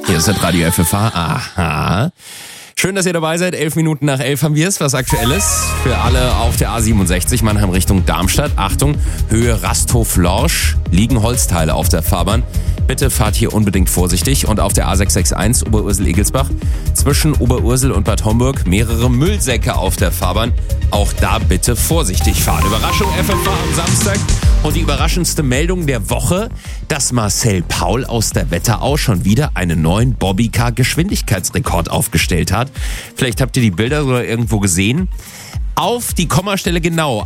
Hier ist das Radio FFH. Aha. Schön, dass ihr dabei seid. 11 Minuten nach 11 haben wir es. Was Aktuelles für alle auf der A67 Mannheim Richtung Darmstadt. Achtung, Höhe Rasthof-Lorsch liegen Holzteile auf der Fahrbahn. Bitte fahrt hier unbedingt vorsichtig. Und auf der A661 Oberursel-Egelsbach zwischen Oberursel und Bad Homburg mehrere Müllsäcke auf der Fahrbahn. Auch da bitte vorsichtig fahren. Überraschung FFH am Samstag. Und die überraschendste Meldung der Woche, dass Marcel Paul aus der Wetterau schon wieder einen neuen Bobbycar-Geschwindigkeitsrekord aufgestellt hat. Vielleicht habt ihr die Bilder sogar irgendwo gesehen. Auf die Kommastelle genau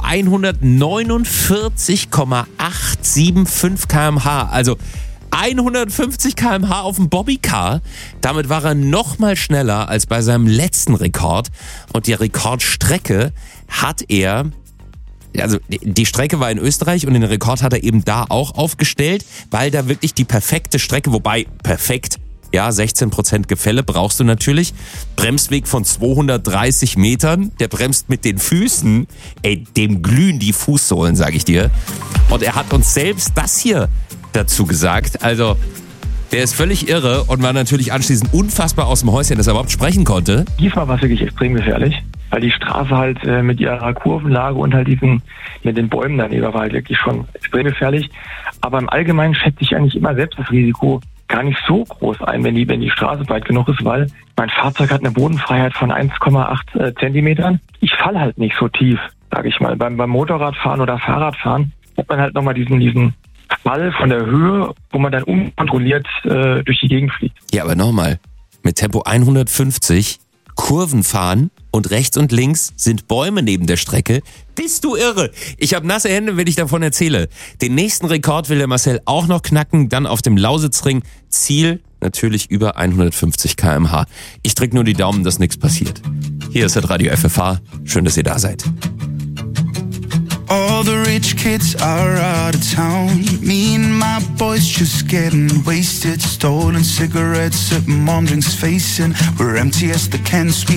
149,875 km/h. Also 150 km/h auf dem Bobbycar. Damit war er noch mal schneller als bei seinem letzten Rekord. Und die Rekordstrecke hat er... Also die Strecke war in Österreich und den Rekord hat er eben da auch aufgestellt, weil da wirklich die perfekte Strecke, wobei perfekt, ja 16% Gefälle brauchst du natürlich, Bremsweg von 230 Metern, der bremst mit den Füßen, dem glühen die Fußsohlen, sag ich dir. Und er hat uns selbst das hier dazu gesagt, also der ist völlig irre und war natürlich anschließend unfassbar aus dem Häuschen, dass er überhaupt sprechen konnte. Diesmal war es wirklich extrem gefährlich, weil die Straße halt mit ihrer Kurvenlage und halt mit den Bäumen daneben war halt wirklich schon extrem gefährlich. Aber im Allgemeinen schätze ich eigentlich immer selbst das Risiko gar nicht so groß ein, wenn die Straße weit genug ist, weil mein Fahrzeug hat eine Bodenfreiheit von 1,8 Zentimetern. Ich falle halt nicht so tief, sage ich mal. Beim Motorradfahren oder Fahrradfahren hat man halt nochmal diesen Fall von der Höhe, wo man dann unkontrolliert durch die Gegend fliegt. Ja, aber nochmal, mit Tempo 150 Kurven fahren und rechts und links sind Bäume neben der Strecke. Bist du irre? Ich habe nasse Hände, wenn ich davon erzähle. Den nächsten Rekord will der Marcel auch noch knacken, dann auf dem Lausitzring. Ziel natürlich über 150 km/h. Ich drück nur die Daumen, dass nichts passiert. Hier ist das Radio FFH. Schön, dass ihr da seid. All the rich kids are out of town. Me and my boys just getting wasted. Stolen cigarettes at mom drinks facing. We're empty as the cans.